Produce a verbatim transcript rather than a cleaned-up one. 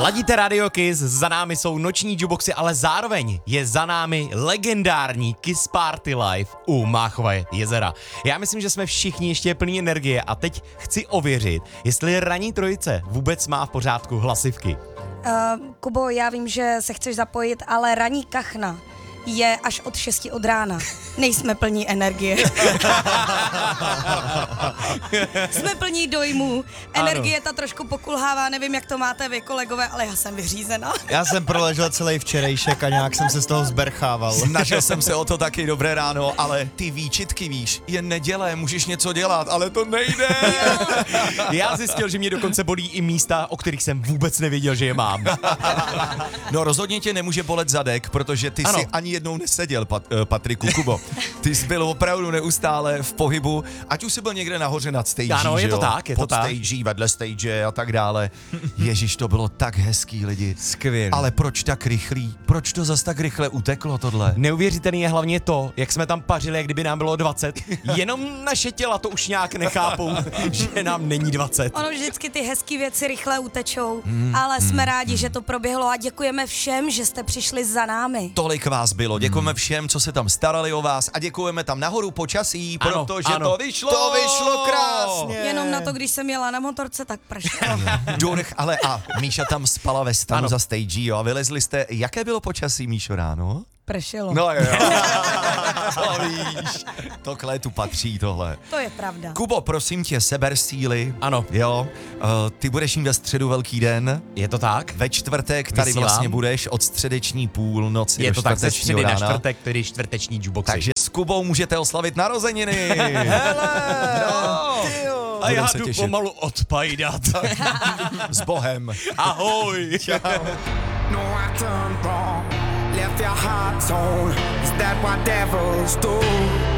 Ladíte Radio Kiss, za námi jsou noční jukeboxy, ale zároveň je za námi legendární Kiss Party Live u Máchova jezera. Já myslím, že jsme všichni ještě plní energie a teď chci ověřit, jestli ranní trojice vůbec má v pořádku hlasivky. Uh, Kubo, já vím, že se chceš zapojit, ale ranní kachna je až od šesti od rána. Nejsme plní energie. Jsme plní dojmů. Energie ta trošku pokulhává, nevím, jak to máte vy, kolegové, ale já jsem vyřízená. Já jsem proležel celý včerejšek a nějak jsem se z toho zberchával. Snažil jsem se o to taky, dobré ráno, ale ty výčitky, víš, je neděle, můžeš něco dělat, ale to nejde. Já zjistil, že mě dokonce bolí i místa, o kterých jsem vůbec nevěděl, že je mám. No rozhodně tě nemůže bolet zadek, protože ty Ano. jsi ani jednou neseděl, Pat, uh, Patriku, Kubo. Ty jsi byl opravdu neustále v pohybu, ať už jsi byl někde nahoře nad stage, Ano, je že to jo? tak, je to Pod tak. stage, vedle stage a tak dále. Ježíš, to bylo tak hezký, lidi. Skvělý. Ale proč tak rychlý? Proč to zas tak rychle uteklo tohle? Neuvěřitelný je hlavně to, jak jsme tam pařili, jak kdyby nám bylo dvacet. Jenom naše těla to už nějak nechápou, že nám není dvacet. Ono vždycky ty hezké věci rychle utečou, mm, ale jsme mm, rádi, mm. že to proběhlo a děkujeme všem, že jste přišli za námi. Tolik vás bylo. Děkujeme všem, co se tam starali o vás a děkujeme tam nahoru počasí, Ano, protože ano. to vyšlo. To vyšlo krásně. Jenom na to, když jsem jela na motorce, tak pršelo. Durch, ale a Míša tam spala ve stanu Ano. za stage, jo, a vylezli jste. Jaké bylo počasí, Míšo, ráno? Pršelo. No jo, jo. To víš, to k létu patří tohle. To je pravda. Kubo, prosím tě, seber síly. Ano. Jo, uh, ty budeš mít ve středu velký den. Je to tak? Ve čtvrtek tady Vysílám. vlastně budeš od středeční půlnoci Je do to tak ze čtvrtečního středy na rána. čtvrtek, tedy čtvrteční jukeboxy. Takže s Kubou můžete oslavit narozeniny. Hele, No. tyjo. a já budem se jdu těšit. pomalu odpajdat. S Bohem. Ahoj. No, I turned wrong, left your heart torn. Is that what devils do?